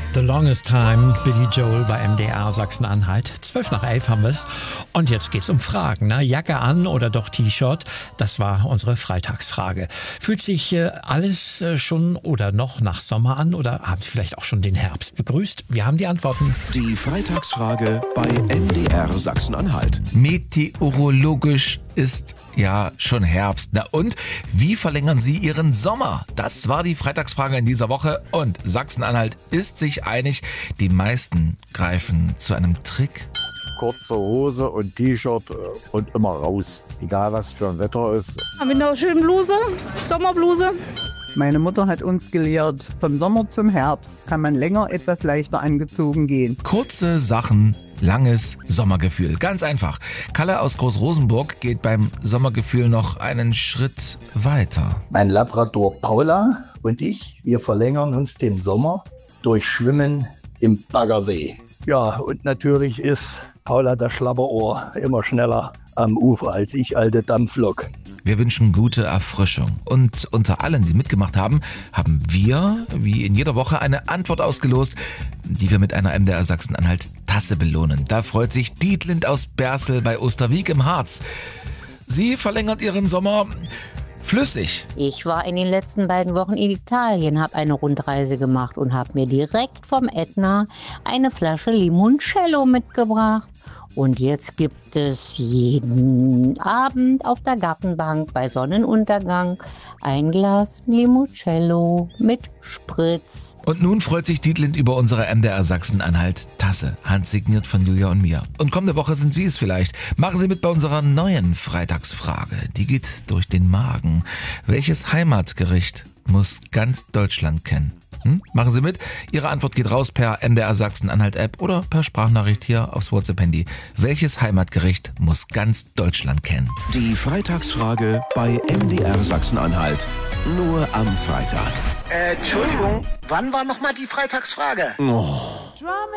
The Longest Time, Billy Joel bei MDR Sachsen-Anhalt. 11:12 haben wir es. Und jetzt geht's um Fragen. Ne? Jacke an oder doch T-Shirt? Das war unsere Freitagsfrage. Fühlt sich alles schon oder noch nach Sommer an? Oder haben Sie vielleicht auch schon den Herbst begrüßt? Wir haben die Antworten. Die Freitagsfrage bei MDR Sachsen-Anhalt. Meteorologisch ist ja schon Herbst. Na und, wie verlängern Sie Ihren Sommer? Das war die Freitagsfrage in dieser Woche und Sachsen-Anhalt ist sich einig, die meisten greifen zu einem Trick. Kurze Hose und T-Shirt und immer raus. Egal was für ein Wetter ist. Mit einer schönen Bluse, Sommerbluse. Meine Mutter hat uns gelehrt, vom Sommer zum Herbst kann man länger etwas leichter angezogen gehen. Kurze Sachen, langes Sommergefühl. Ganz einfach. Kalle aus Großrosenburg geht beim Sommergefühl noch einen Schritt weiter. Mein Labrador Paula und ich, wir verlängern uns den Sommer durch Schwimmen im Baggersee. Ja, und natürlich ist Paula das Schlabberohr immer schneller am Ufer als ich, alte Dampflok. Wir wünschen gute Erfrischung. Und unter allen, die mitgemacht haben, haben wir, wie in jeder Woche, eine Antwort ausgelost, die wir mit einer MDR Sachsen-Anhalt Tasse belohnen. Da freut sich Dietlind aus Bersel bei Osterwieck im Harz. Sie verlängert ihren Sommer flüssig. Ich war in den letzten beiden Wochen in Italien, habe eine Rundreise gemacht und habe mir direkt vom Ätna eine Flasche Limoncello mitgebracht. Und jetzt gibt es jeden Abend auf der Gartenbank bei Sonnenuntergang ein Glas Limoncello mit Spritz. Und nun freut sich Dietlind über unsere MDR Sachsen-Anhalt Tasse, handsigniert von Julia und mir. Und kommende Woche sind Sie es vielleicht. Machen Sie mit bei unserer neuen Freitagsfrage. Die geht durch den Magen. Welches Heimatgericht muss ganz Deutschland kennen? Machen Sie mit. Ihre Antwort geht raus per MDR Sachsen-Anhalt App oder per Sprachnachricht hier aufs WhatsApp-Handy. Welches Heimatgericht muss ganz Deutschland kennen? Die Freitagsfrage bei MDR Sachsen-Anhalt. Nur am Freitag. Entschuldigung, wann war nochmal die Freitagsfrage?